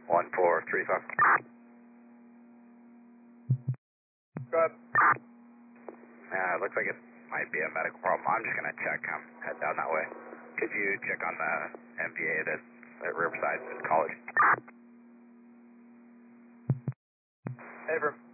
1435. Go ahead. It looks like it might be a medical problem. I'm just going to check. Head down that way. Could you check on the MPA that's at Riverside College? Abram.